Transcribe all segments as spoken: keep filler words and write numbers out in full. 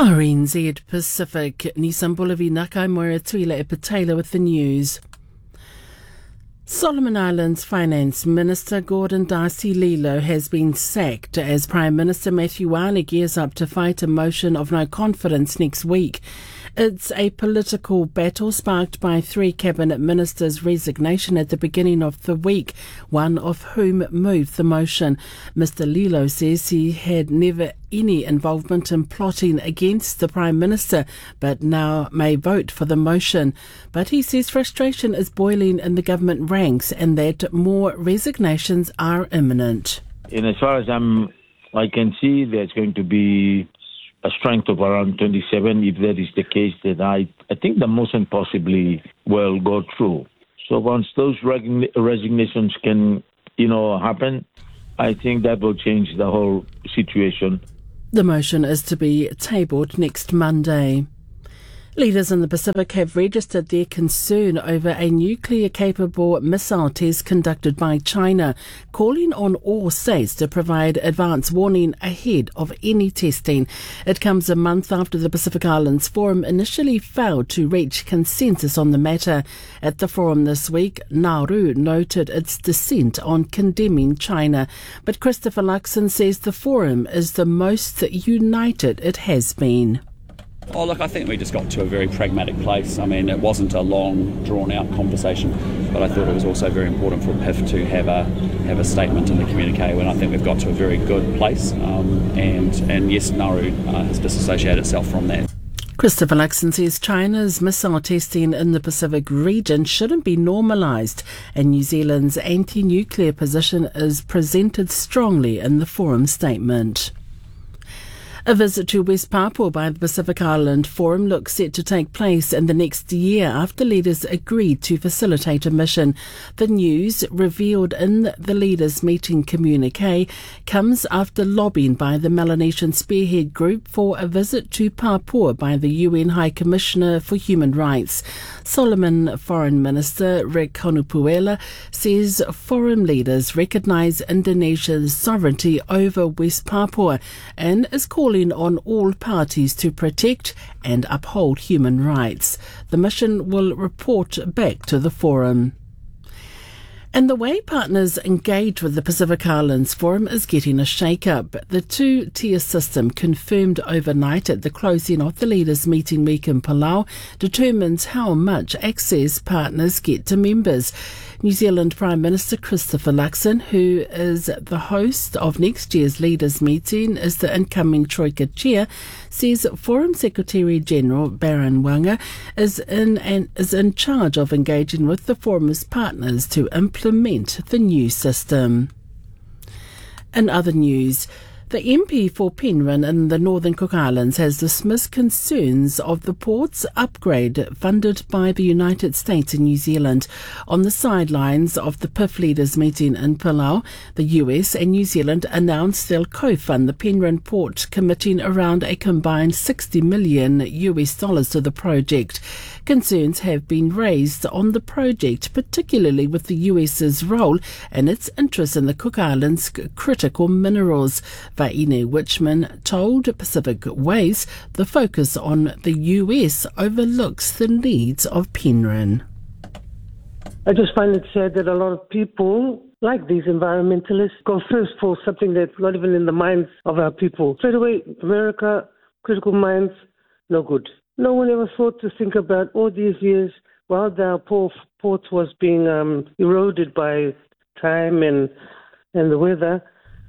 R N Z Pacific, Nisambulavi Nakai Moira Tuila Epatela with the news. Solomon Islands Finance Minister Gordon Darcy Lilo has been sacked as Prime Minister Matthew Wale gears up to fight a motion of no confidence next week. It's a political battle sparked by three cabinet ministers' resignation at the beginning of the week, one of whom moved the motion. Mister Lilo says he had never any involvement in plotting against the Prime Minister, but now may vote for the motion. But he says frustration is boiling in the government ranks and that more resignations are imminent. And as far as I'm, I can see, there's going to be a strength of around twenty-seven. If that is the case, then I, I think the motion possibly will go through. So once those regna- resignations can, you know, happen, I think that will change the whole situation. The motion is to be tabled next Monday. Leaders in the Pacific have registered their concern over a nuclear-capable missile test conducted by China, calling on all states to provide advance warning ahead of any testing. It comes a month after the Pacific Islands Forum initially failed to reach consensus on the matter. At the forum this week, Nauru noted its dissent on condemning China, but Christopher Luxon says the forum is the most united it has been. Oh, look, I think we just got to a very pragmatic place. I mean, it wasn't a long, drawn-out conversation, but I thought it was also very important for P I F to have a have a statement in the communique when I think we've got to a very good place. Um, and, and yes, Nauru uh, has disassociated itself from that. Christopher Luxon says China's missile testing in the Pacific region shouldn't be normalised, and New Zealand's anti-nuclear position is presented strongly in the forum statement. A visit to West Papua by the Pacific Island Forum looks set to take place in the next year after leaders agreed to facilitate a mission. The news, revealed in the leaders' meeting communique, comes after lobbying by the Melanesian Spearhead Group for a visit to Papua by the U N High Commissioner for Human Rights. Solomon Foreign Minister Rick Honupuela says forum leaders recognise Indonesia's sovereignty over West Papua and is calling on all parties to protect and uphold human rights. The mission will report back to the forum. And the way partners engage with the Pacific Islands Forum is getting a shake-up. The two-tier system confirmed overnight at the closing of the leaders' meeting week in Palau determines how much access partners get to members. New Zealand Prime Minister Christopher Luxon, who is the host of next year's leaders' meeting, is the incoming Troika chair, says Forum Secretary-General Baron Wanga is in and is in charge of engaging with the forum's partners to implement the new system. In other news, the M P for Penryn in the Northern Cook Islands has dismissed concerns of the port's upgrade funded by the United States and New Zealand. On the sidelines of the P I F leaders meeting in Palau, the U S and New Zealand announced they'll co-fund the Penryn port, committing around a combined sixty million U S dollars to the project. Concerns have been raised on the project, particularly with the US's role and its interest in the Cook Islands' critical minerals. Vaine Wichman told Pacific Waves the focus on the U S overlooks the needs of Penryn. I just find it sad that a lot of people, like these environmentalists, go first for something that's not even in the minds of our people. Straight away, America, critical minds, no good. No one ever thought to think about all these years while our poor port was being um, eroded by time and and the weather.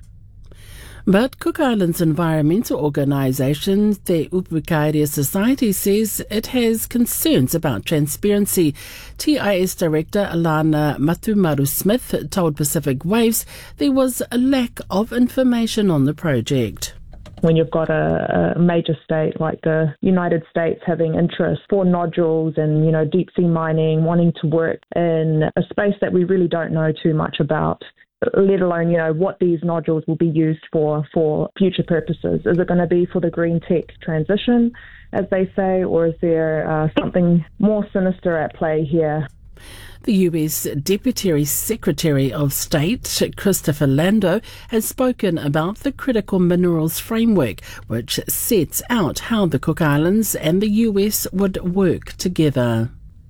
But Cook Islands environmental organisation, Te Upukairia Society, says it has concerns about transparency. T I S Director Alana Matumaru-Smith told Pacific Waves there was a lack of information on the project. When you've got a, a major state like the United States having interest for nodules and, you know, deep sea mining, wanting to work in a space that we really don't know too much about, let alone, you know, what these nodules will be used for, for future purposes. Is it going to be for the green tech transition, as they say, or is there uh, something more sinister at play here? The U S Deputy Secretary of State, Christopher Lando, has spoken about the Critical Minerals Framework, which sets out how the Cook Islands and the U S would work together.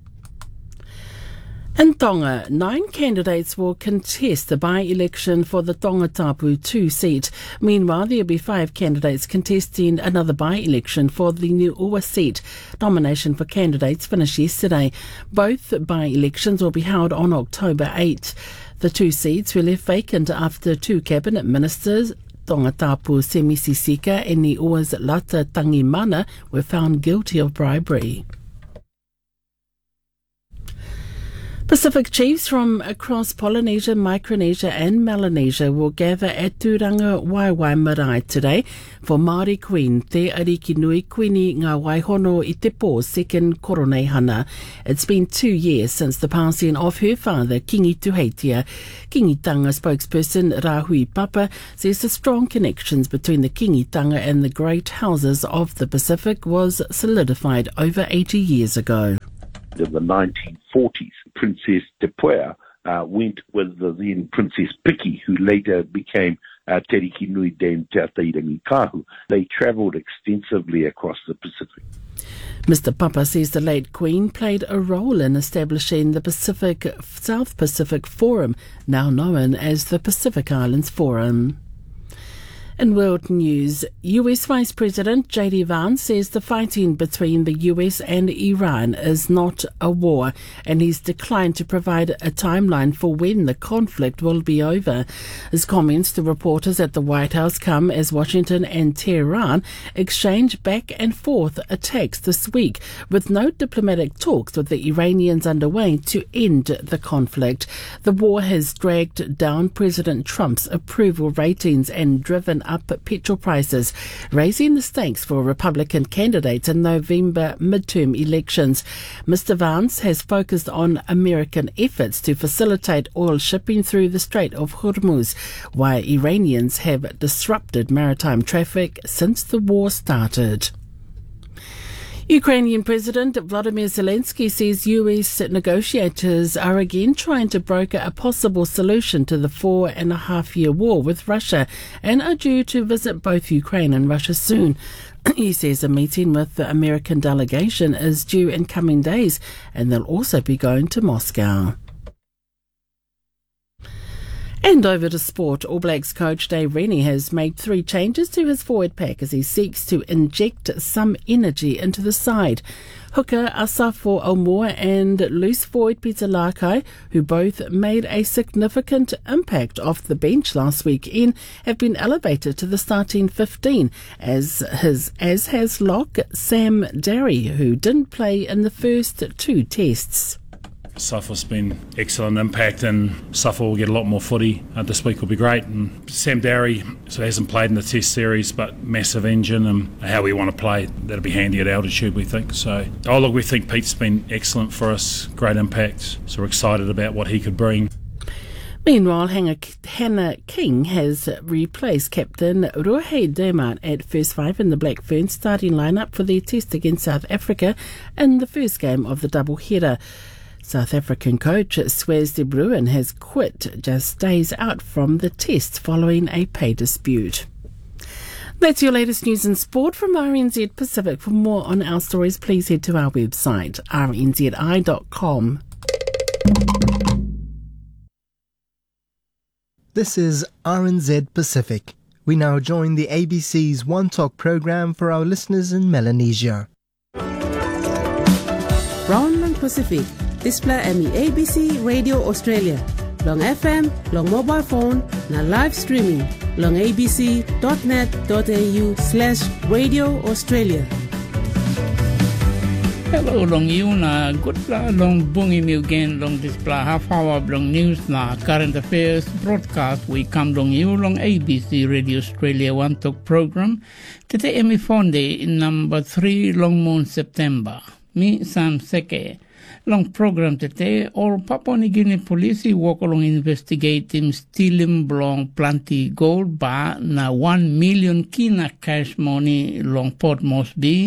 In Tonga, nine candidates will contest the by-election for the Tongatapu two seat. Meanwhile, there will be five candidates contesting another by-election for the Niuawa seat. Nomination for candidates finished yesterday. Both by-elections will be held on October eighth. The two seats were left vacant after two cabinet ministers, Tongatapu Semisisika and Niuawa's Lata Tangimana, were found guilty of bribery. Pacific chiefs from across Polynesia, Micronesia and Melanesia will gather at Turanga Waiwai Marae today for Māori Queen Te Ariki Nui Quini Ngā Waihono I Te Pō second Koronehana. It's been two years since the passing of her father, Kingi Tuheitia. Kingitanga spokesperson Rahui Papa says the strong connections between the Kingitanga and the great houses of the Pacific was solidified over eighty years ago. In the nineteen forties, Princess Te Puea uh, went with the then Princess Piki, who later became uh, Te Ariki Nui Dame Te Atairangi Kahu. They travelled extensively across the Pacific. Mister Papa says the late Queen played a role in establishing the Pacific South Pacific Forum, now known as the Pacific Islands Forum. In world news, U S Vice President J D Vance says the fighting between the U S and Iran is not a war, and he's declined to provide a timeline for when the conflict will be over. His comments to reporters at the White House come as Washington and Tehran exchange back and forth attacks this week, with no diplomatic talks with the Iranians underway to end the conflict. The war has dragged down President Trump's approval ratings and driven up petrol prices, raising the stakes for Republican candidates in November midterm elections. Mister Vance has focused on American efforts to facilitate oil shipping through the Strait of Hormuz, while Iranians have disrupted maritime traffic since the war started. Ukrainian President Vladimir Zelensky says U S negotiators are again trying to broker a possible solution to the four and a half year war with Russia and are due to visit both Ukraine and Russia soon. He says a meeting with the American delegation is due in coming days, and they'll also be going to Moscow. And over to sport, All Blacks coach Dave Rennie has made three changes to his forward pack as he seeks to inject some energy into the side. Hooker Asafo Omoa and loose forward Peter Lakai, who both made a significant impact off the bench last weekend, have been elevated to the starting fifteen, as his as has lock Sam Darry, who didn't play in the first two tests. Safa's been excellent impact, and Safa will get a lot more footy. Uh, this week will be great. And Sam Darry so hasn't played in the Test series, but massive engine and how we want to play, that'll be handy at altitude, we think. So, oh look, we think Pete's been excellent for us, great impact. So we're excited about what he could bring. Meanwhile, Hannah King has replaced captain Rohe Dermot at first five in the Black Ferns starting lineup for their test against South Africa in the first game of the double header. South African coach Swaz de Bruin has quit just days out from the test following a pay dispute. That's your latest news and sport from R N Z Pacific. For more on our stories, please head to our website, r n z i dot com. This is R N Z Pacific. We now join the A B C's One Talk program for our listeners in Melanesia. Brown Pacific. Display M E A B C Radio Australia. Long F M, long mobile phone, na live streaming. Long abc.net.au slash Radio Australia. Hello, long you na good la long bungi mi again long display half hour long news na current affairs broadcast we come long you long A B C Radio Australia One Talk program. Today emi fonde in number three long moon September. Mi Sam Seke. Long program today, all Papua New Guinea police work along investigating stealing belong plenty gold bar na one million kina cash money long Port Moresby.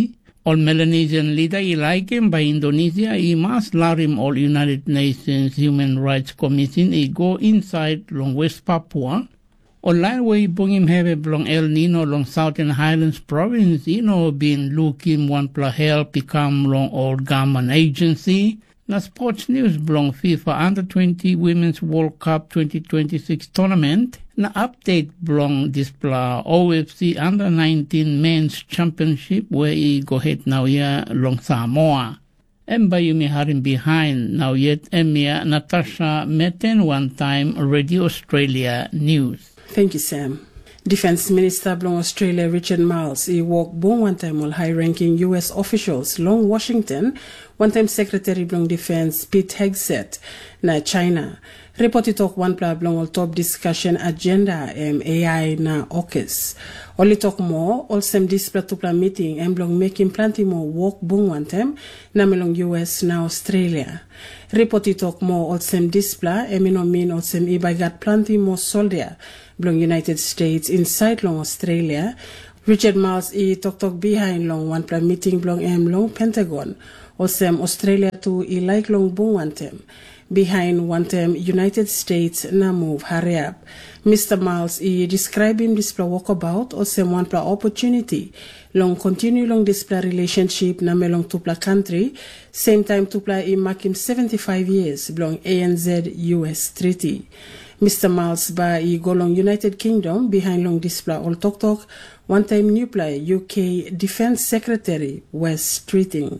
All Melanesian leader i like him by Indonesia i mas larim all United Nations Human Rights Commission i go inside long West Papua. Online way bungim have long El Nino long Southern Highlands province you know been looking one pla help become long old government agency. Na sports news belong FIFA Under twenty Women's World Cup twenty twenty-six tournament. Na update belong display O F C Under nineteen Men's Championship where he go ahead now here long Samoa. Emba yumi harim behind now yet Emia Natasha Meten one time Radio Australia News. Thank you, Sam. Defense Minister belong Australia Richard Marles he walk bon one time all high-ranking U S officials long Washington one time Secretary belong Defense Pete Hegseth na China. Report talk one pla belong all top discussion agenda um, A I na AUKUS. Only talk more all same display to plan meeting and belong making plenty more walk bon one time na melong U S na Australia. Report talk more all same display and no mean all same iba got plenty more soldier belong United States inside long Australia. Richard Marles e talk talk behind long one plan meeting belong em long Pentagon. Osem Australia to e like long bon one time. Behind one time United States na move hurry up. Mister Marles e describe him this pla walkabout osem one pla opportunity. Long continue long this pla relationship na melong to pla country. Same time to pla e mark him seventy-five years belong A N Z U S Treaty. Mister Marles ba i go long United Kingdom behind long display all talk talk one time new play U K Defense Secretary West Streeting.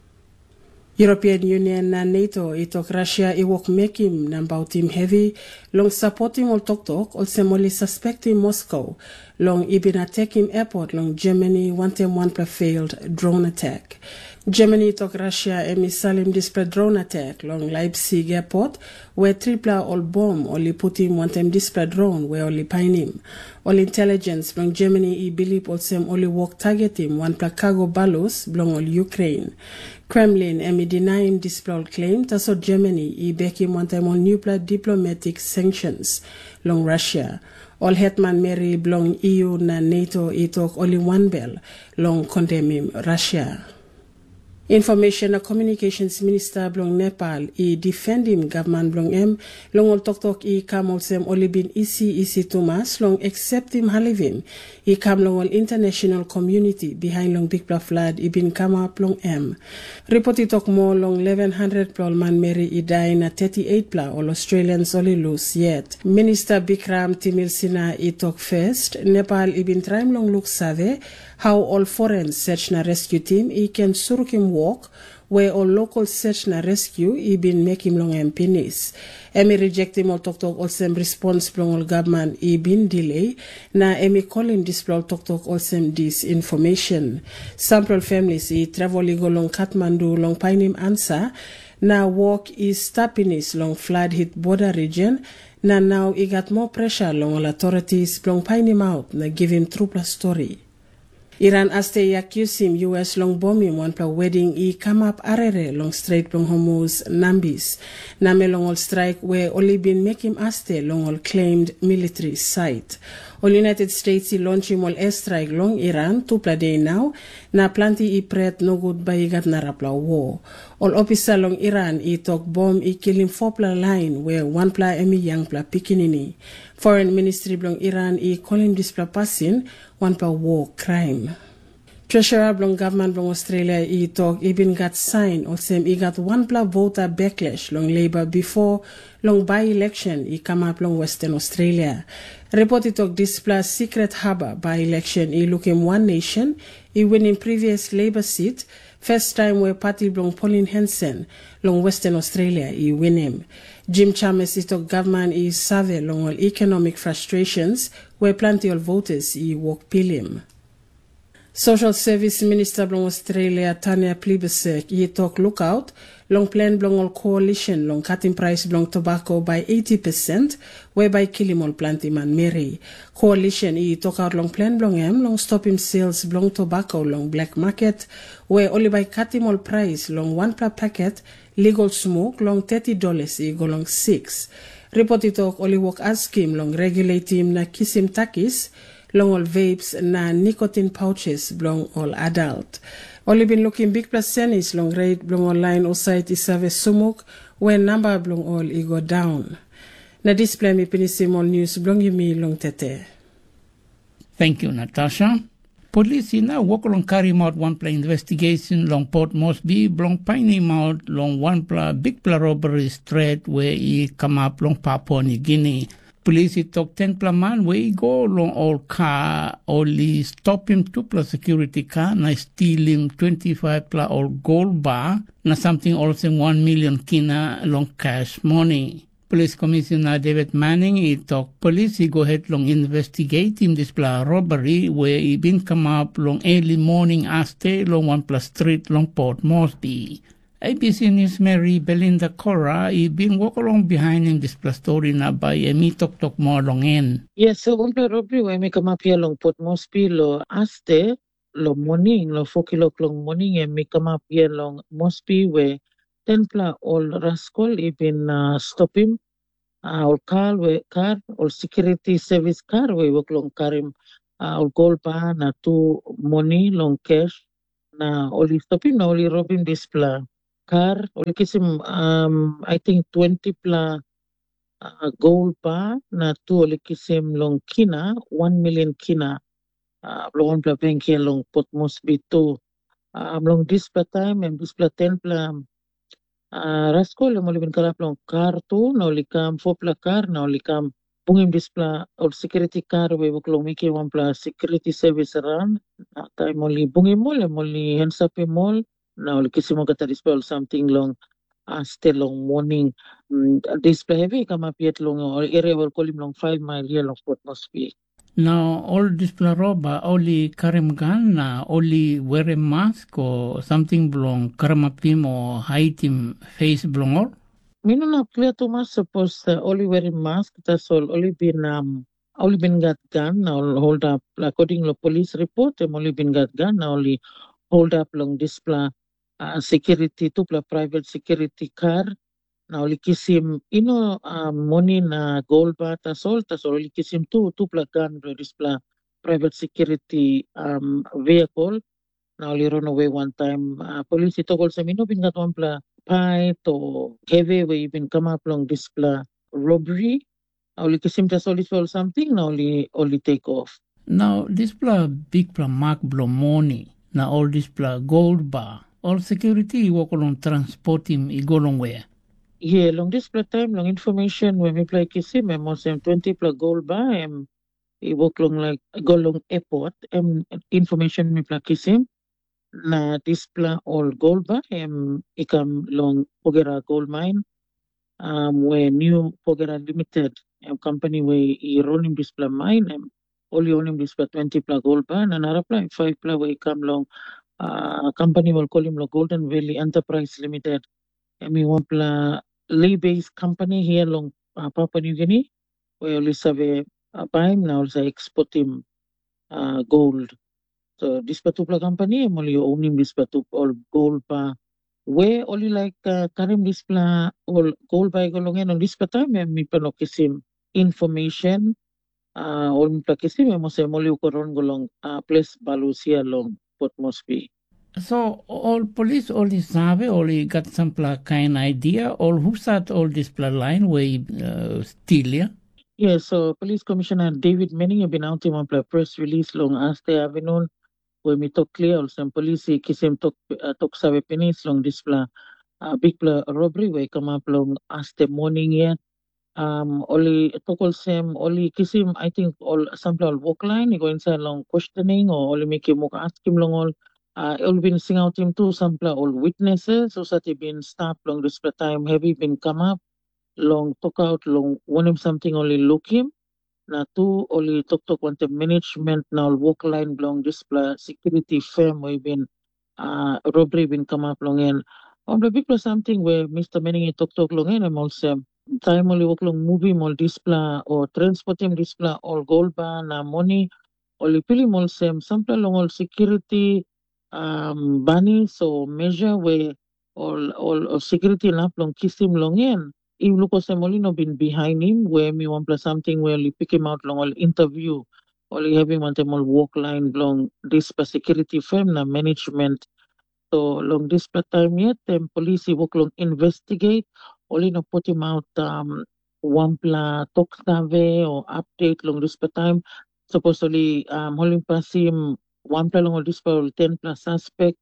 European Union na NATO i talk Russia i walk make him na about him heavy long support him all talk talk also only suspect him Moscow long i been attack him airport long Germany one time one play failed drone attack. Germany talk Russia emi salim display drone attack long Leipzig airport where triple all bomb only put him one time display drone where only pine him. All intelligence long Germany I believe also only work target him one play cargo balloons belong all Ukraine. Kremlin emi denying display all claim taso Germany I back him one time on nuclear diplomatic sanctions long Russia. All Hetman Mary belong E U na NATO I talk only one bell long condemn him Russia. Information and Communications Minister belong Nepal I defend him government belong em long all talk talk I come also only been isi isi Thomas long accept him halivim I come long all international community behind long big bluff flood I been come up long em. Report I talk more long eleven hundred plol man Mary I die na thirty-eight pla all Australians only lose yet. Minister Bikram Timil Sina I talk first Nepal I been trying long look survey how all foreign search and rescue team I can suruk him walk where all local search and rescue I been make him long and penis. Emi reject him all talk talk also response from all government I been delay na emi calling this all talk talk also this information. Sample families I travel I go long Kathmandu long pine him answer na walk is tapinis long flood hit border region na now I got more pressure long all authorities long pine him out na give him true plus story. Iran aste accuse him U S long bombing one pla wedding I come up arere long Strait long Hormuz Nambis. Name long all strike where only been make him aste long all claimed military site. All United States I launch him all airstrike long Iran two pla day now na planti I pret no good by gat na rapla war. All officer long Iran I talk bomb I kill him four pla line where one pla emi young pla pikinini. Foreign Ministry belong Iran I calling this pla passing one pla war crime. Treasurer belong government belong Australia I talk even got sign or same I got one pla voter backlash long Labour before long by election I come up long Western Australia. Report I talk this pla secret harbor by election I look in One Nation I win in previous Labour seat. First time where party belong Pauline Hanson long Western Australia I win him. Jim Chalmers I talk government I survey long all economic frustrations where plenty of voters I walk pill him. Social Service Minister belong Australia Tanya Plibersek I talk lookout long plan belong all coalition long cutting price belong tobacco by eighty percent whereby kill him all plenty man Mary. Coalition I talk out long plan belong em long stop him sales belong tobacco long black market where only by cut him all price long one per packet legal smoke long thirty dollars I go long six. Report I talk only work as scheme long regulate him na kiss him takis long all vapes na nicotine pouches belong all adult. Only been looking big percentage long rate belong online or site is service sumuk when number belong all e go down. Na display me pinisimol news belong you me long tete. Thank you, Natasha. Police now work along carry out one play investigation long Port Moresby, long Piney Mount, long one pla big pla robbery straight where he come up long Papua New Guinea. Police he talk ten pla man where he go long all car, only stop him two pla security car, na steal him twenty-five pla all gold bar, na something also one million kina long cash money. Police Commissioner David Manning, he talk police, he go ahead long investigate him this pla robbery where he been come up long early morning aste long one plus street long Port Moresby. A B C News Mary Belinda Cora, he been walk along behind him this pla story na by a me talk talk more long end. Yes, so one pla robbery where me come up here long Port Moresby lo aste lo morning lo four o'clock long morning and me come up here long Moresby where ten pla all rascal even uh, stop him. Uh, all car, we, car, all security service car, we work long car him, uh, all gold bar, na two money, long cash, na only stop him, na only rob him this pla car, only kiss him, um, I think twenty pla uh, gold bar, na two only kiss him long kina, one million kina, uh, long pla bank here long Port Moresby two, uh, long this pla time, and this pla ten pla, Uh, Rasco, mo libin kalap long car to, na ulikam four pla car, na ulikam bungim displa or security car, we wak long miki one pla security service around, na tayo mo li bungim mo, mo li hands up mo, na ulikisi mo kata displa or something long, uh, still long morning, um, display heavy, come up yet long, or area will call him long five mile here long Port Moresby. Now, all this roba, only karim gun, na only wear a mask or something belong, karamapim or hide him face belong all? Me no na clear too much, suppose uh, only wearing mask, that's all, only been, um, only been got gun, now hold up, according to police report, I'm only been got gun, now only hold up long display, uh, security, two private security car, now only kiss him, you know, um, money na gold bar, that's all, that's all, only kiss him two, two pla gun, display private security um, vehicle, now only run away one time. Uh, police ito also, me no bin got one pla fight or heavy, where you been come up long display robbery, now only kiss him just only for something, now only, only take off. Now, this pla big pla mark blow money, now all this pla gold bar, all security, you walk along transport him, he go long where? Yeah, long this pla time, long information when we play kiss him, and most twenty pla gold bar, and he walk long like go long airport, and information we play kiss him. Na this pla all gold bar, and he come long Pogera gold mine, um, where new Pogera Limited, a company where he run him this pla mine, and only own him this pla twenty pla gold bar, and another pla five pla where he come long, uh, company will call him long Golden Valley Enterprise Limited, and we want pla Lee-based company here along uh, Papua New Guinea, where only have a buy now also export him uh, gold. So this particular company, I'm only owning this particular gold pa. Where only like uh, karim this pla all gold by golongan on this time, and me panokisim information. Uh, all me pakisim, I'm also only ukoron golong uh, place balusia along Port Moresby. So, all police only sabe, only got some pla kind idea, or who start all this pla line where uh, steal, yeah? Yeah, so Police Commissioner David Manning have been out in one press release long as they have known where me talk clear also police kisem talk uh, talk sabe penis long this pla uh, big pla robbery where come up long as the morning yet. Um, only talk also only kisim I think all some all walk line, you go inside long questioning or only make him ask him long all. Uh, all been sing out him too, some all witnesses, so that he been stopped long this time, heavy been come up, long talk out, long want him something, only look him. Na two, only talk talk want the management now walk line long this security firm we been uh robbery been come up long and on the big something where Mister Manning talk talk long and I'm also time only walk long movie all display or transport him display all gold bar na money, only pili all same, sample long all security um bunny so measure where all all, all security enough long kiss him long in. If Lucas Molino been behind him where me want plus something where we pick him out long all interview only having one time all walk line long this security firm na management. So long this time yet, then police work long investigate, only no put him out um one pla talk survey or update long this time. Supposedly um holding past him one pla long this for ten plus suspect.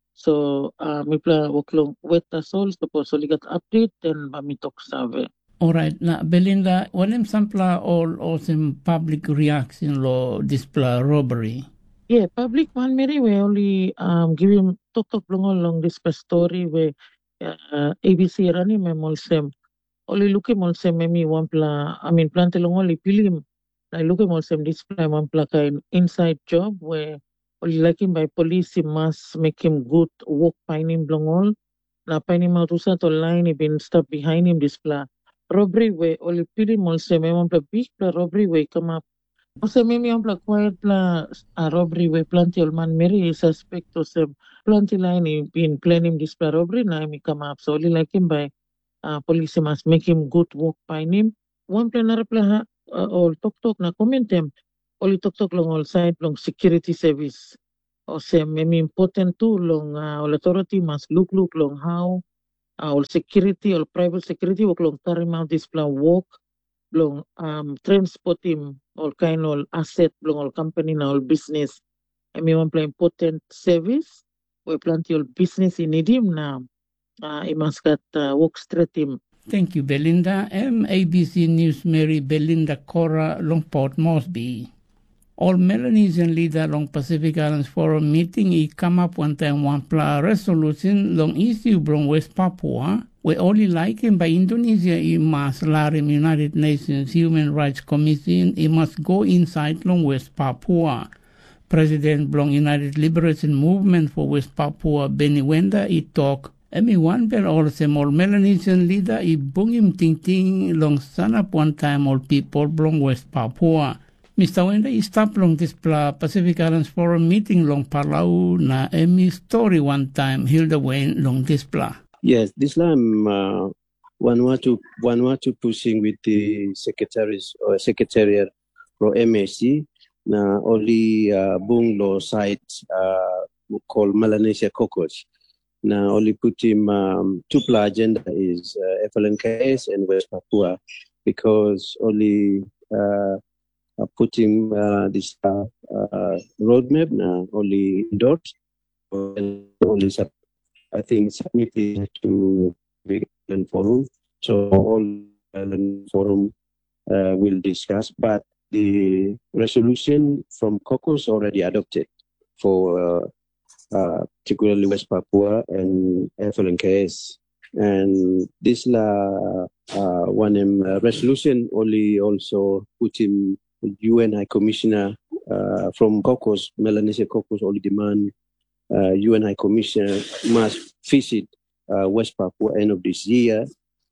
So uh me pla work long wet the soul supposedly get update then by me talk survey. All right, now Belinda, what am sampla all awesome public reaction lo display robbery? Yeah, public one Mary we only um give him talk talk long along this story where uh, A B C rani me molsem only look him molsem me one pla I mean plant long only pilim I look him molsem display one pla kind inside job where only like him by police he must make him good walk behind him long all na behind him out usat online he been stuck behind him display robbery where only pilim molsem me one pla big pla robbery where come up. Ose mimi ang pla quiet pla a robbery we planti man Mary suspect to sem planti line been planning this pla robbery na mi come up so only like him by uh, police must make him good walk by him one plan na pla ha uh, all talk talk na comment him only talk talk long all side long security service o sem mimi important too long uh, all authority must look look long how uh, all security all private security work long carry out this pla walk long um transport him all kind of asset long all company na all business I mean one play important service we plan to all business in need him now uh he must get uh, work straight him. Thank you Belinda. M A B C News Mary Belinda Cora long Port Moresby. All Melanesian leader long Pacific Islands Forum meeting he come up one time one pla resolution long issue from West Papua. We only like him by Indonesia, he must larim United Nations Human Rights Commission, he must go inside long West Papua. President Blong United Liberation Movement for West Papua, Benny Wenda, he talk. Emi one bel all some all Melanesian leader, he bung him ting ting long sanap one time all people Blong West Papua. Mister Wenda, he stop long this pla Pacific Islands Forum meeting long Palau na Emi story one time, Hilda Wayne long this pla. Yes, this time uh, one want to one want to pushing with the secretaries or secretariat for M A C. Now only uh, Bung Lo site uh, called Melanesia Caucus. Now only put him um, two pla agenda is uh, F L N K S and West Papua because only uh, put him uh, this uh, uh, roadmap now only endorsed and only sub. I think submitted to the forum. So all the forum uh, will discuss, but the resolution from caucus already adopted for uh, uh, particularly West Papua and F L N K S. And this la uh, one um, uh, resolution only also put him U N High Commissioner uh, from caucus, Melanesia caucus only demand Uh, U N High Commissioner must visit uh, West Papua end of this year.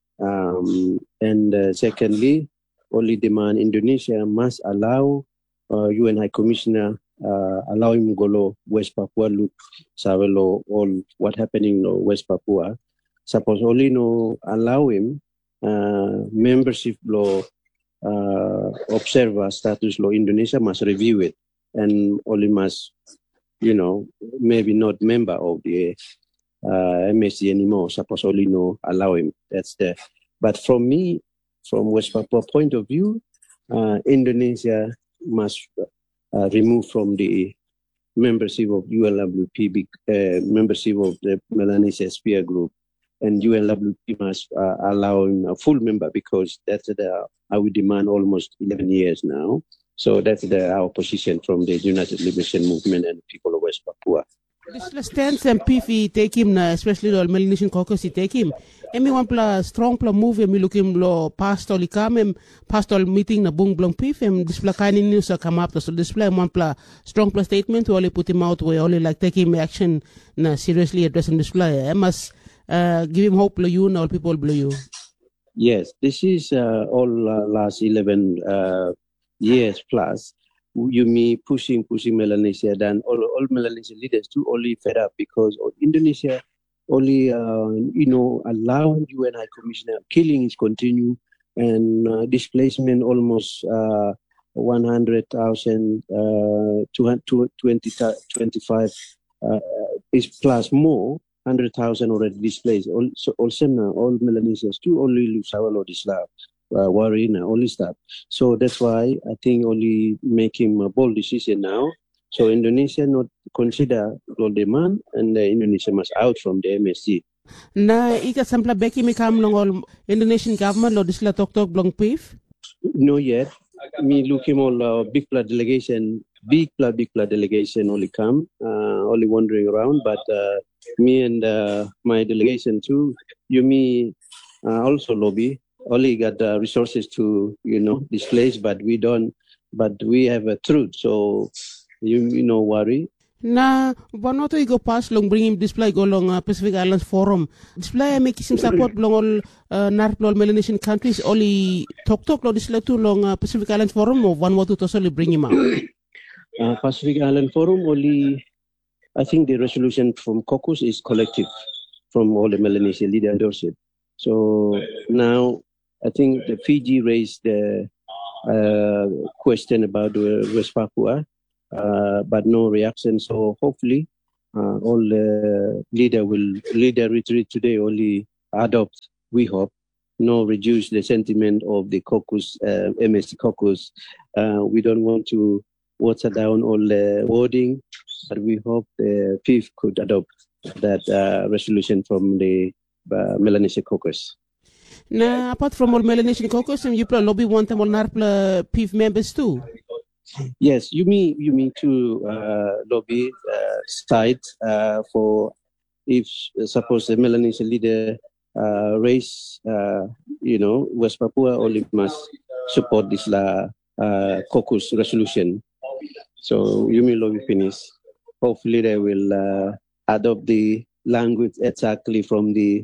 Um, and uh, secondly, only demand Indonesia must allow uh, U N High Commissioner uh, allow him go West Papua look savelo all what happening no West Papua. Suppose only no allow him uh, membership law uh, observer status law Indonesia must review it and only must you know, maybe not member of the uh, M A C anymore. Suppose only no allow him. That's the. But from me, from West Papua point of view, uh, Indonesia must uh, remove from the membership of U N W P, uh, membership of the Melanesia Sphere Group, and U N W P must uh, allow him a full member because that's the I would demand almost eleven years now. So that's the, our position from the United Liberation Movement and people of West Papua. This stance and P F take him, especially the Melanesian caucus, he take him. Emi one pla strong pla move, emi look him lo pastor li come, pastor meeting na bung blong P F, this pla kind news come up, so display one pla strong pla statement, we only put him out, we only like take him action, na seriously address him display. I must uh, give him hope, you, and all people blue you. Yes, this is uh, all uh, last eleven uh, years plus, you me pushing, pushing Melanesia, then all, all Melanesian leaders too only fed up because Indonesia only, uh, you know, allowing U N High Commissioner, killing is continue and uh, displacement almost uh, one hundred thousand, uh, twenty, twenty-five uh, is plus more, one hundred thousand already displaced. All, so also now, all Melanesians too only lose our Lord Islam, uh, worry now, only start. So that's why I think only making a bold decision now. So Indonesia not consider gold demand, and uh, Indonesia must out from the M S C. Na ika sampla beki mi kam long Indonesian government lo disla tok tok blong P I F? No yet. Me looking all uh, big blood delegation, big blood, big blood delegation only come, uh, only wandering around. But uh, me and uh, my delegation too, you me uh, also lobby, only got uh, resources to, you know, displace, but we don't, but we have a truth. So you, you know, worry. Na wanoto igo pas long bring him display go long uh, Pacific Islands Forum. Display make him support long all uh, North Melanesian countries only talk talk lo display to long uh, Pacific Islands Forum or one water to solely bring him out. uh, Pacific Island Forum only, I think the resolution from caucus is collective from all the Melanesian leader endorse it. So now I think the Fiji raised the uh, question about uh, West Papua. Uh, but no reaction. So hopefully, uh, all the leader will leader retreat today only adopt. We hope no reduce the sentiment of the caucus, uh, M S C caucus. Uh, we don't want to water down all the wording, but we hope the P I F could adopt that uh, resolution from the uh, Melanesian caucus. Now, apart from all Melanesian caucus, you probably lobby want them all P I F members too. Yes, you mean you mean to uh, lobby uh, side uh, for if uh, suppose the Melanesian leader uh, raise uh, you know West Papua only must support this la uh, caucus resolution. So you mean lobby finish. Hopefully they will uh, adopt the language exactly from the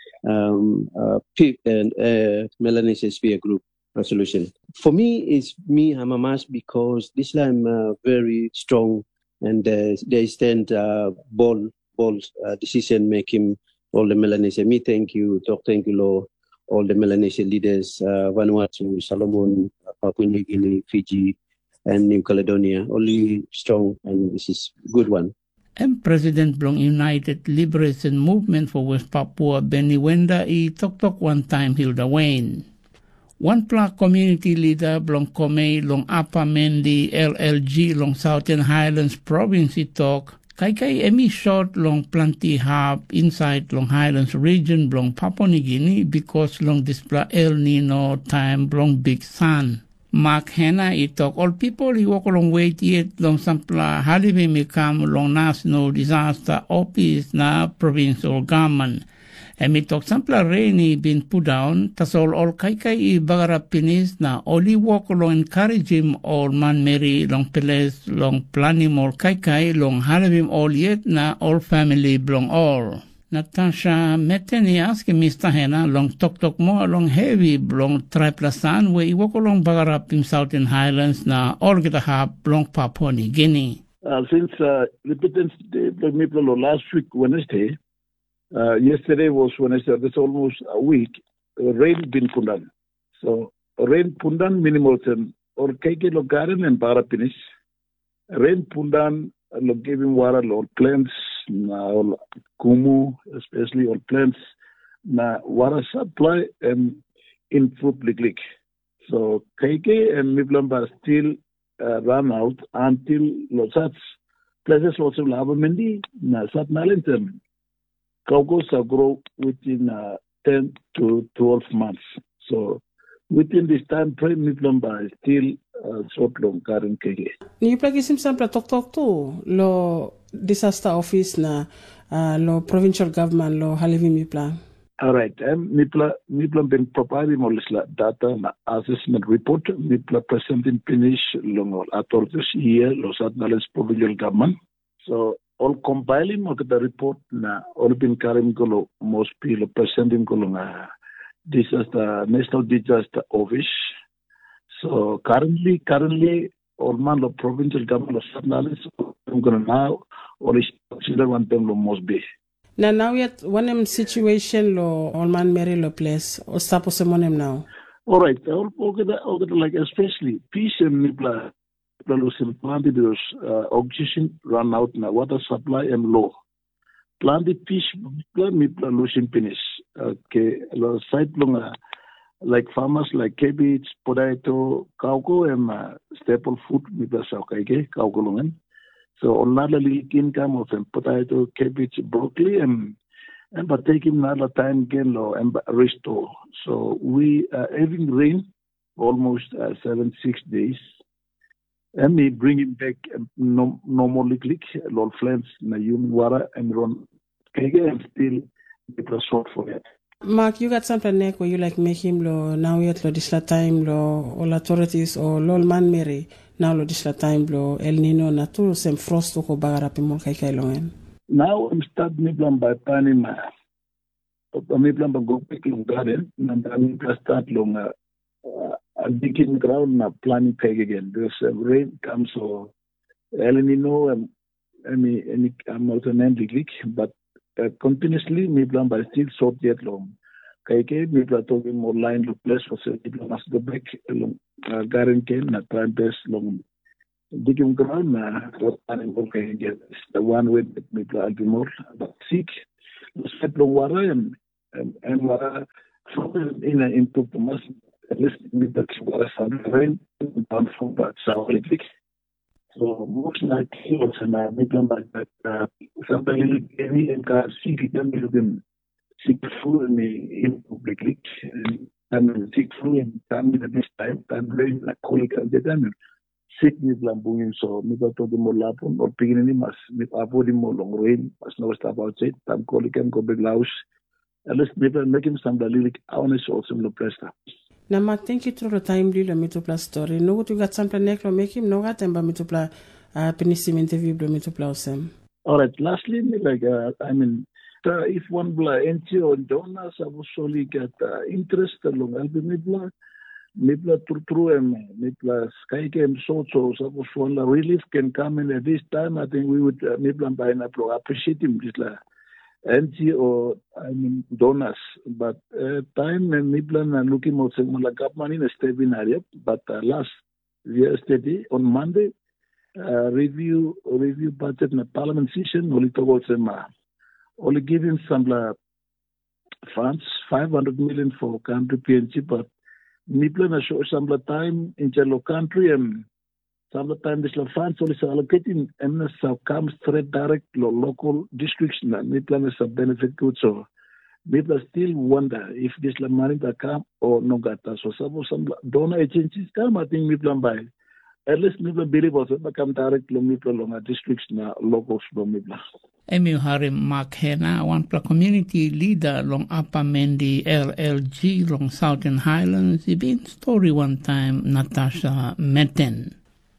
um, uh, P I F and uh, Melanesian Sphere Group resolution. For me, it's me, I'm a mass because this time uh, very strong and uh, they stand uh, bold, bold uh, decision making all the Melanesian. Me, thank you, Doctor Thank you, Lo, all the Melanesian leaders, uh, Vanuatu, Solomon, Papua New Guinea, Fiji, and New Caledonia. Only strong, and this is good one. And President Blong United Liberation Movement for West Papua, Benny Wenda, i tok tok one time Hilda Wayne. One Pla community leader Blong Komei long Upper Mendi L L G long Southern Highlands province i talk kai kai emi short long planty hub inside long Highlands region Blong Papua New Guinea because long display El Nino time Blong Big Sun. Mark Hanna i talk all people i walk along wait yet long sampla halibi me come long national disaster office na provincial government. And me talk sampla rainy been put down, tasol all kai kai I bagara pinis na oli walk along encourage him all man Mary long peles long planim all kai kai long halabim all yet na all family belong all. Natasha Meteni ask Mister Hena long tok tok more long heavy long triplasan where he walk along bagara in Southern Highlands na all get a hub long Papua New Guinea. Uh, since uh, Repentance Day, last week Wednesday, Uh, yesterday was Wednesday, that's almost a week, uh, rain bin pundan. So, rain pundan minimal ten, or keke lo garden and parapinis. Rain pundan lo giving water lo plants, na all kumu, especially all plants, na water supply and in fruit lik. So, keke and miblamba still uh, run out until lo sats places lots of lava mendi, na sat nalintermin. Caucus grow within uh, ten to twelve months. So within this time frame, Miplamba is still uh, short long current K K. Ni plagi sim sampla tok tok tu lo disaster office na uh, lo provincial government lo halivi Mipla. All right, um, Mipla Mipla been providing all this data na assessment report. Mipla presenting finish long atol this year lo Southern provincial government. So all compiling of the report na all been carrying golo most people presenting golo na disaster national disaster office. So currently currently all man lo provincial government of Southern I'm gonna now or is consider one them lo most be. Na now yet one situation lo all man Mary lo place or suppose monem now. All right, all all like especially fish and nipla losing planted because uh, oxygen run out now, water supply and low. Planted fish nipla losing finish. Okay, side long like farmers like cabbage, potato, cocoa and uh, staple food nipla saukai cocoa longan. So another income of them potato, cabbage, broccoli and and but taking another time again low and restore. So we are having rain almost uh, seven, six days. And we bring it back uh, no, normally click, low floods, na human water and run. And still it was short for that. Mark, you got something neck where you like make him lo now yet lo this time lo all authorities or lol man Mary now lo this time lo El Nino na to sem frost ko bagara pe mo kay kay longen. Now I'm starting me plan by planning my me plan by go back in garden and I'm going to start long uh, uh, digging ground na planning peg again because uh, rain comes so El Nino and I mean any I'm also leak but uh, continuously me plan by still short yet long. Kay kay me plan talking more line to place for so me plan must go back long uh, garden can na try best long. Digging ground, uh, what I'm working again is the one with me plan to more, but sick. Set long water and and, and water in an into the mass. At least with the water sun rain down from that south electric. So most like hills and I make them like that. Uh, something heavy and car sick. Then you can sick food and in public leak and sick food and come in this time. Time rain like colic and the time. Sick ni lambungin so mi ba to mo lapon or pigin ni mas mi apo di mo long rain mas no stop outside tam kolikan ko big laus at least mi ba make him some dalilik awareness also no presta na ma thank you through the time li lo mi to plus story no you got something neck lo make him no got temba mi to pla uh, penissim interview lo mi to pla osem. All right, lastly me like uh, I mean uh, if one bla N G O donors have solely get uh, interest along helping me bla Nipla Turtru and Nipla Sky Game so so suppose one relief can come in at this time. I think we would uh, Nipla by Naplo appreciate him just like N G O I mean donors. But uh, time and Nipla and looking also like money in a stable area. But uh, last yesterday on Monday uh, review review budget in the parliament session only told them uh, only giving some uh, funds five hundred million for country P N G but Nipla na show some time in the country and some time this funds only allocating and so comes straight direct lo local districts na Nipla na some benefit good so Nipla still wonder if this la money that come or no gata so suppose some donor agencies come I think Nipla by at least Nipla believe also come direct lo Nipla lo districts na locals lo Nipla. Emi Harim Mark Hena, one pla community leader long Upper Mendi L L G long Southern Highlands. He been story one time Natasha Metten.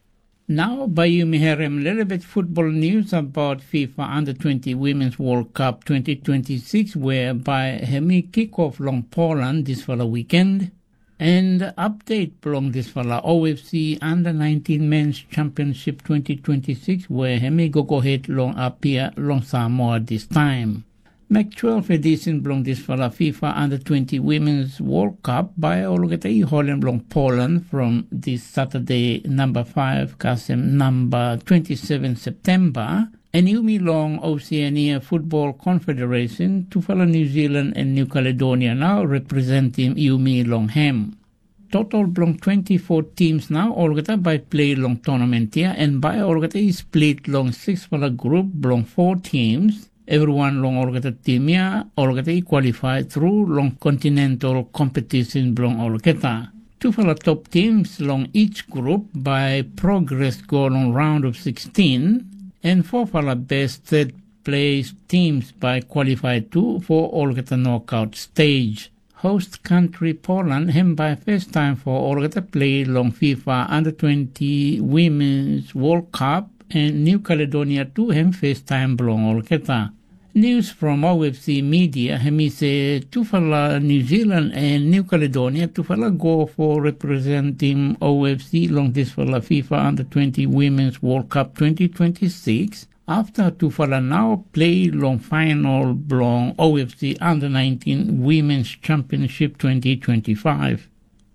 Now by you Miharem little bit football news about FIFA Under twenty Women's World Cup twenty twenty-six whereby Hemi kickoff long Poland this for the weekend. And update belong this fella O F C Under nineteen Men's Championship twenty twenty-six where Hemi go go head long appear long Samoa this time. Mac twelve edition belong this fella FIFA Under twenty Women's World Cup by Olgata Holland belong Poland from this Saturday number five Kasem number twenty-seven September. And Yumi Long Oceania Football Confederation to follow New Zealand and New Caledonia now representing Yumi Long Ham. Total belong twenty-four teams now, Olgata by play long tournament here, and by Olgata is split long six for the group, belong four teams. Everyone long Olgata team here, Olgata qualified through long continental competition belong Olgata. Two for the top teams long each group by progress go on round of sixteen. And four for the best third place teams by qualified two for Olgata knockout stage. Host country Poland him by first time for Olgata play long FIFA Under twenty Women's World Cup and New Caledonia too him first time belong Olgata. News from O F C media him say two for New Zealand and New Caledonia two for go for representing O F C long this for FIFA Under twenty Women's World Cup twenty twenty-six after two for now play long final belong O F C Under nineteen Women's Championship twenty twenty-five.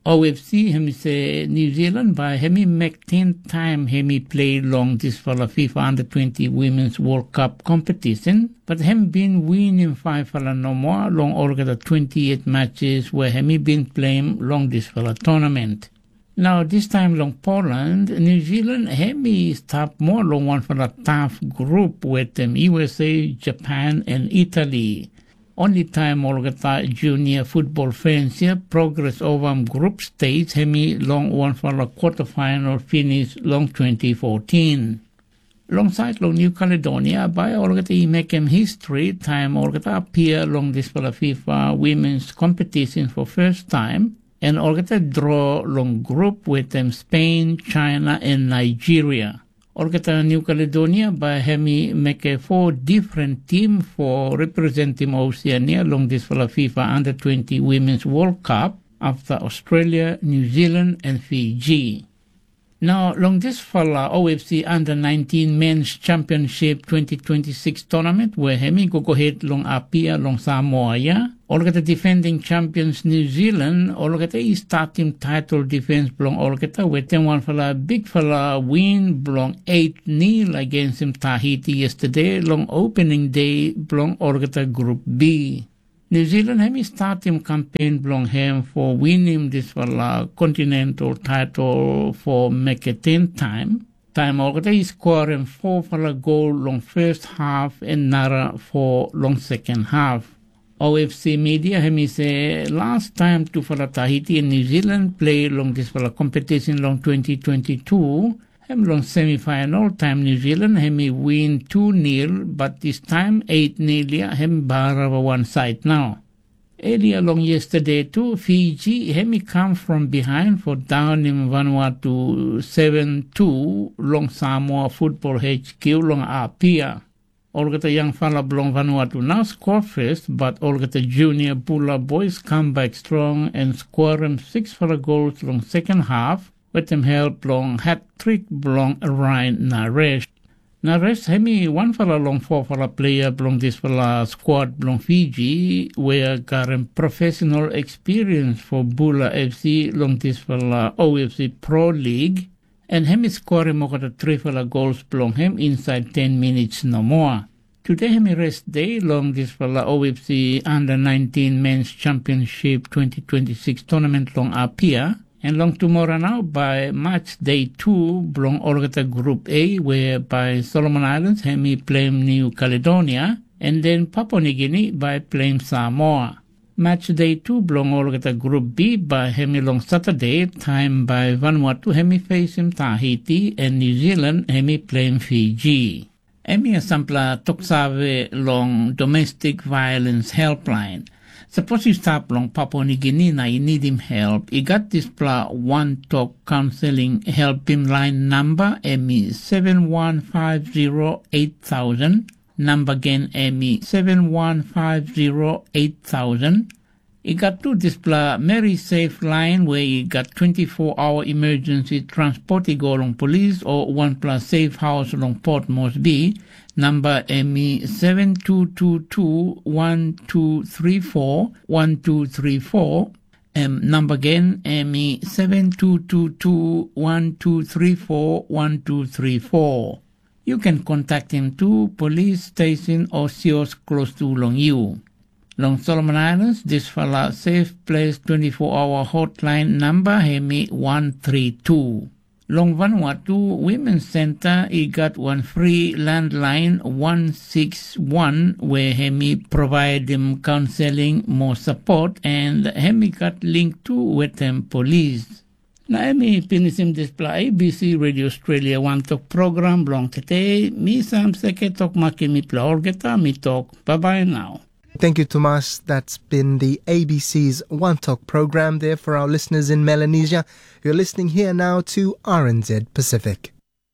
O F C, hemi say New Zealand by hemi make ten time hemi play long this for the FIFA Under twenty Women's World Cup competition, but hemi been winning five for no more long all the twenty-eight matches where hemi been playing long this for the tournament. Now this time long Poland, New Zealand hemi stop more long one for the tough group with them U S A, Japan and Italy. Only time Olgata junior football fans here progress over group stage hemi long one for the quarterfinal finish long twenty fourteen. Alongside long New Caledonia by Olgata make him history time Olgata appear long this for the FIFA women's competition for first time and Olgata draw long group with them Spain, China and Nigeria. Olgata New Caledonia by hemi make a four different team for representing Oceania along this for the FIFA Under twenty Women's World Cup after Australia, New Zealand and Fiji. Now, along this for the O F C Under nineteen Men's Championship twenty twenty-six tournament where hemi go go ahead long apia long Samoa ya. Olgata defending champions New Zealand, Olgata is starting title defense belong Olgata with them one for the big fella win belong eight nil against him Tahiti yesterday long opening day belong Olgata Group B. New Zealand hemi starting campaign belong him for winning this for the continental title for make it ten time. Time Olgata is scoring four for the goal long first half and Nara for long second half. O F C media hemi say last time to for Tahiti and New Zealand play long this for the competition long twenty twenty-two. Hem long semi-final time New Zealand hemi win two nil but this time eight nil ya hem bar over one side now. Earlier long yesterday too Fiji hemi come from behind for down in Vanuatu seven two long Samoa football H Q long Apia. Olgata young fella belong Vanuatu now score first, but Olgata junior Bula boys come back strong and score them six for the goals long second half, with them help long hat trick belong Ryan Naresh. Naresh hemi one for a long four for a player belong this for a squad belong Fiji, where got him professional experience for Bula F C long this for a O F C Pro League. And hemi score him over the three for the goals belong him inside ten minutes no more. Today hemi rest day long this for the O F C Under nineteen Men's Championship twenty twenty-six tournament long Apia. And long tomorrow now by match day two belong Olgata Group A where by Solomon Islands hemi playing New Caledonia and then Papua New Guinea by playing Samoa. Match day two belong Olgata Group B by hemi long Saturday, time by Vanuatu hemi facing Tahiti and New Zealand hemi playing Fiji. Hemi sampla toksave long domestic violence helpline. Suppose you stop long Papua New Guinea na you need him help. You got this pla one talk counseling help him line number hemi seven one five zero eight thousand. Number again hemi seven one five zero eight thousand. You got to display Mary Safe line where you got twenty-four hour emergency transport you go along police or one plus safe house along Port Moresby. Number hemi seven two two two one two three four one two three four. Um, number again hemi seven two two two one two three four one two three four. You can contact him to police station or C O S close to long you. Long Solomon Islands, this fella safe place twenty-four hour hotline number hemi one three two. Long Vanuatu Women's Center, he got one free landline one six one where hemi provide them counseling, more support, and hemi got link to with them police. Na emi pinisim display A B C Radio Australia One Talk program long today. Mi sam seke tok maki mi plaorgeta mi talk. Bye bye now. Thank you, Tomas. That's been the A B C's One Talk program there for our listeners in Melanesia. You're listening here now to R N Z Pacific.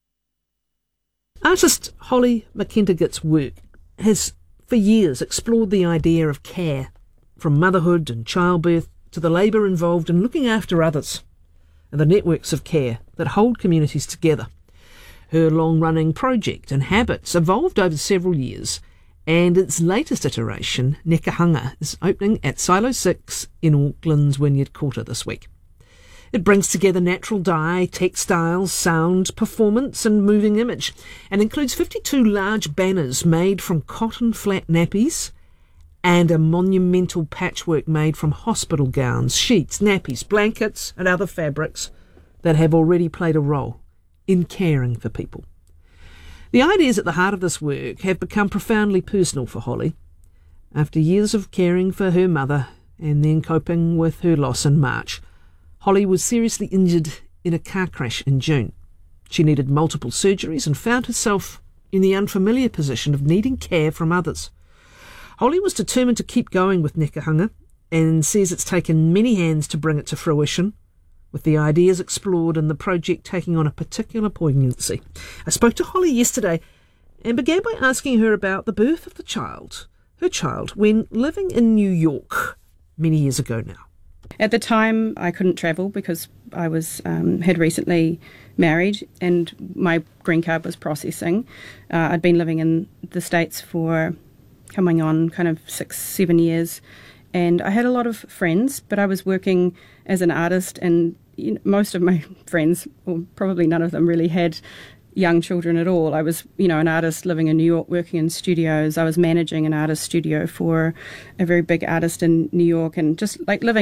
Artist Holly McKentigut's work has for years explored the idea of care, from motherhood and childbirth to the labour involved in looking after others, and the networks of care that hold communities together. Her long-running project and habits evolved over several years, and its latest iteration, Nekahanga, is opening at Silo six in Auckland's Wynyard Quarter this week. It brings together natural dye, textiles, sound, performance and moving image, and includes fifty-two large banners made from cotton flat nappies and a monumental patchwork made from hospital gowns, sheets, nappies, blankets and other fabrics that have already played a role in caring for people. The ideas at the heart of this work have become profoundly personal for Holly. After years of caring for her mother and then coping with her loss in March, Holly was seriously injured in a car crash in June. She needed multiple surgeries and found herself in the unfamiliar position of needing care from others. Holly was determined to keep going with Nekahunga and says it's taken many hands to bring it to fruition, with the ideas explored and the project taking on a particular poignancy. I spoke to Holly yesterday and began by asking her about the birth of the child, her child, when living in New York many years ago now. At the time, I couldn't travel because I was um, had recently married and my green card was processing. Uh, I'd been living in the States for coming on kind of six, seven years, and I had a lot of friends, but I was working as an artist, and you know, most of my friends, or probably none of them, really had young children at all. I was, you know, an artist living in New York, working in studios. I was managing an artist studio for a very big artist in New York, and just like living